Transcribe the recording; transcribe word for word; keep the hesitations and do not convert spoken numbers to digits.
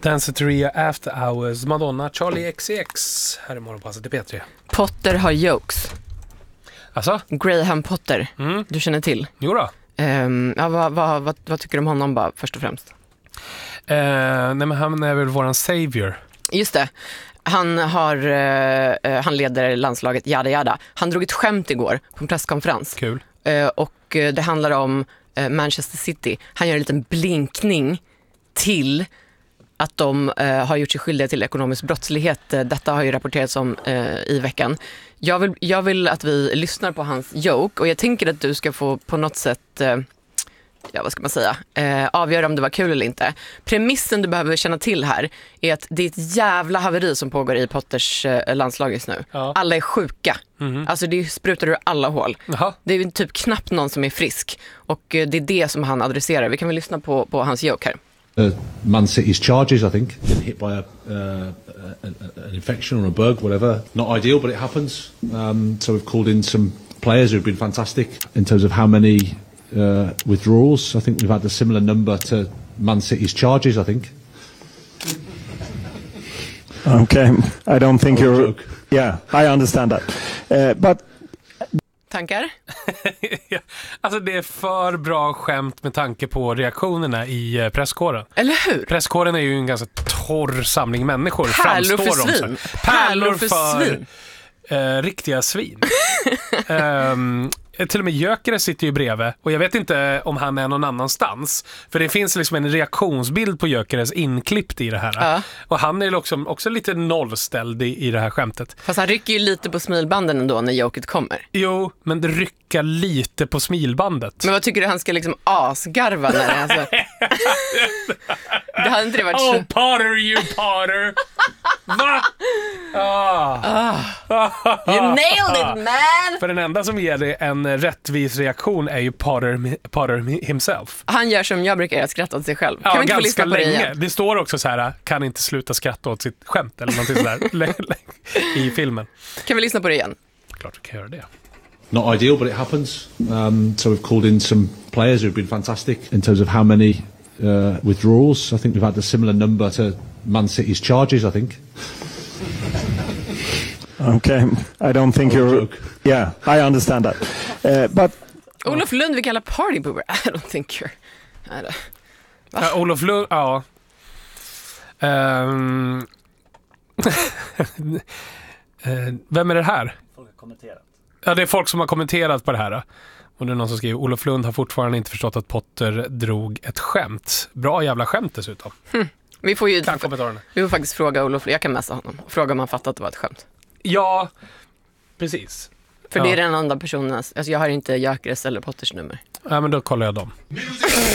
Danceteria After Hours, Madonna, Charlie X C X. Här är morgonpasset till P tre. Potter har jokes. Alltså? Graham Potter, Mm. du känner till. Jo då. Um, ja, vad, vad, vad, vad tycker du om honom bara, först och främst? Eh, nej men han är väl våran savior. Just det. Han, har, uh, han leder landslaget Jada Jada. Han drog ett skämt igår på en presskonferens. Kul. Uh, och uh, det handlar om uh, Manchester City. Han gör en liten blinkning till att de uh, har gjort sig skyldiga till ekonomisk brottslighet. Uh, detta har ju rapporterats om uh, i veckan. Jag vill, jag vill att vi lyssnar på hans joke och jag tänker att du ska få på något sätt, uh, ja vad ska man säga, uh, avgöra om det var kul eller inte. Premissen du behöver känna till här är att det är ett jävla haveri som pågår i Potters uh, landslag just nu. Ja. Alla är sjuka. Mm-hmm. Alltså det sprutar ur alla hål. Jaha. Det är typ knappt någon som är frisk och uh, det är det som han adresserar. Vi kan väl lyssna på, på hans joke här. Uh, Man City's charges, I think, getting hit by a, uh, an, an infection or a bug, whatever. Not ideal, but it happens. Um, so we've called in some players who've been fantastic in terms of how many uh, withdrawals. I think we've had a similar number to Man City's charges, I think. Okay, I don't think oh, you're... Joke. Yeah, I understand that. Uh, but... Tankar? Ja, alltså det är för bra skämt med tanke på reaktionerna i presskåren. Eller hur? Presskåren är ju en ganska torr samling människor. Pärlor för svin. Pärlor för, för svin. Eh, riktiga svin. um, till och med Gyökeres sitter ju bredvid. Och jag vet inte om han är någon annanstans. För det finns liksom en reaktionsbild på Gyökeres inklippt i det här. Ja. Och han är också, också lite nollställd i, i det här skämtet. Fast han rycker ju lite på smilbanden ändå när joket kommer. Jo, men det rycker lite på smilbandet. Men vad tycker du han ska liksom asgarva när det alltså... Det hade inte det varit... Oh, Potter, you Potter! Va? Ah. Oh. You nailed it, man! För den enda som ger det en rättvis reaktion är ju Potter, Potter himself. Han gör som jag brukar göra, skratta åt sig själv. Kan ja, vi inte få lyssna på länge. Det igen? Det står också så här, kan inte sluta skratta åt sitt skämt eller någonting sådär i filmen. Kan vi lyssna på det igen? Klart du kan göra det. Not ideal, but it happens. Um, so we've called in some players who've been fantastic in terms of how many uh, withdrawals. I think we've had a similar number to Man City's charges, I think. Okay, I don't think oh, you're... Joke. Yeah, I understand that. Uh, but... Olof Lund vi kallar party boomer. I don't think you're... Ja, Olof Lund, ja. Um... Vem är det här? Folk har kommenterat. Ja, det är folk som har kommenterat på det här. Och det är någon som skriver, Olof Lund har fortfarande inte förstått att Potter drog ett skämt. Bra jävla skämt dessutom. Hmm. Vi får ju vi får faktiskt fråga Olof, jag kan messa honom och fråga om han fattat att det var ett skämt. Ja, precis. För ja. det är den andra personen, alltså jag har inte Gyökeres eller Potters nummer. Ja, men då kollar jag dem.